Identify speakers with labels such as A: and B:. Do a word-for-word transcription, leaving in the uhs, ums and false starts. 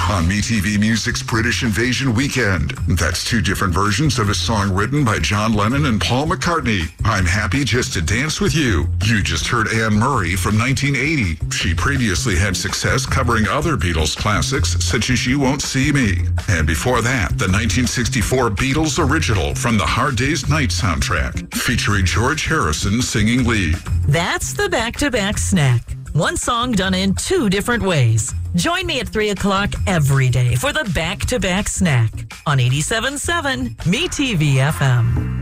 A: on MeTV Music's British Invasion Weekend. That's two different versions of a song written by John Lennon and Paul McCartney. I'm Happy Just to Dance With You. You just heard Anne Murray from nineteen eighty. She previously had success covering other Beatles classics, such as You Won't See Me. And before that, the nineteen sixty-four Beatles original from the Hard Day's Night soundtrack, featuring George Harrison singing lead.
B: That's the back-to-back snack. One song done in two different ways. Join me at three o'clock every day for the back-to-back snack on eighty-seven point seven MeTV F M.